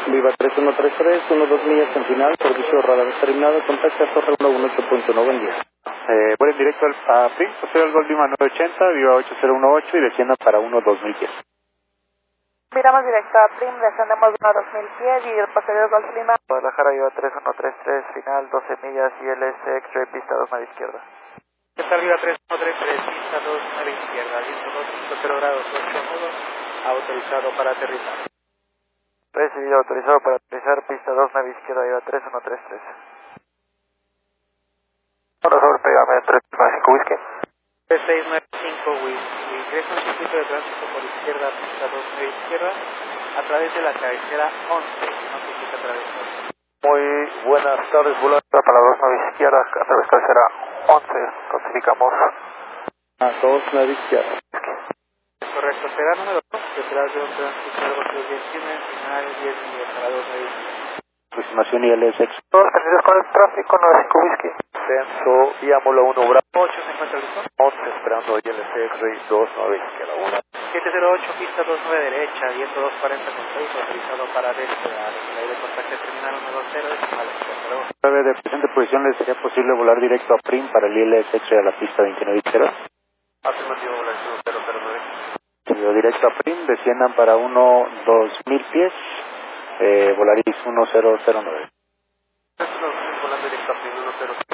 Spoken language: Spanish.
Viva 3133, 2 millas en final, servicio radar terminado, contacta Torre 118.9, buen día. Vuelen directo a PRIM, posterior al Gol Lima 980, Viva 8018 y desciendan para 1-2000 pies. Miramos directo a PRIM, descendemos 1-2000 pies y el posterior Golf Lima. Guadalajara Viva 3133, final 12 millas y LS X-Ray, pista 2 a la izquierda. Viva 3133, pista 2 a la izquierda, viento 2.0 grados, 8 modo, autorizado para aterrizar. Recibido, autorizado para aterrizar, pista 2 nave izquierda, Viva 3133. Por favor, pégame 395 Whisky. 3695 Whisky, ingresa un circuito de tránsito por izquierda, pista 2 nave izquierda, a través de la cabecera 11, no se quita atravesar. Muy buenas tardes, volante para la 2 nave izquierda, a través de cabecera 11, clasificamos. A 2 nave izquierda. Correcto, será número 2, detrás de un tránsito algo 321, en final 10 millas a la 2 nave izquierda. Aproximación ILS X. Todos perdidos con el tráfico, 95 Whisky. Censo, Yámolo 1 Bravo. 8 se encuentra listo. 11 esperando ILS X-Ray 2 9 izquierda, 1. 708, pista 29 derecha, viento 240 con 6, autorizado para despegar. El aire de contacto terminal 120, decimal 9 de presente posición, ¿les sería posible volar directo a PRIM para el ILS X-Ray a la pista 29 izquierda? Afirmativo, volante 009. Seguido directo a PRIM, desciendan para 1-2000 pies, Volaris 1009. Volante directo a PRIM 1009.